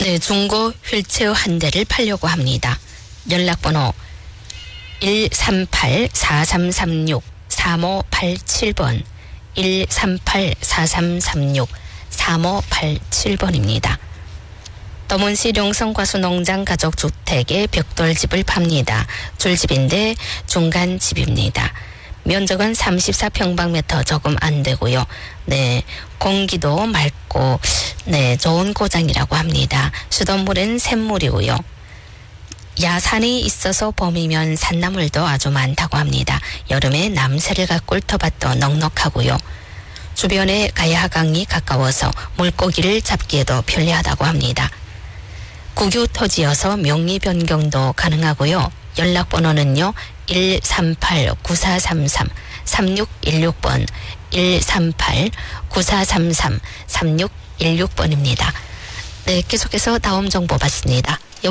네, 중고 휠체어 한 대를 팔려고 합니다. 연락번호 138-4336-3587번 138-4336-3587번입니다. 떠문시 룡성 과수농장 가족주택의 벽돌집을 팝니다. 줄집인데 중간집입니다. 면적은 34평방미터 조금 안 되고요. 네, 공기도 맑고 네, 좋은 고장이라고 합니다. 수돗물은 샘물이고요. 야산이 있어서 봄이면 산나물도 아주 많다고 합니다. 여름에 남새를 갖고 훑어봐도 넉넉하고요. 주변에 가야강이 가까워서 물고기를 잡기에도 편리하다고 합니다. 국유 토지여서 명의 변경도 가능하고요. 연락번호는요. 138-9433-3616번 138-9433-3616번입니다. 네, 계속해서 다음 정보 받습니다.